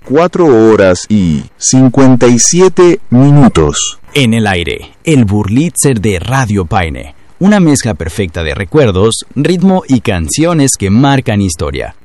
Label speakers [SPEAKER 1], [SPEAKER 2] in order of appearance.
[SPEAKER 1] 4:57.
[SPEAKER 2] En el aire, el Burlitzer de Radio Paine. Una mezcla perfecta de recuerdos, ritmo y canciones que marcan historia.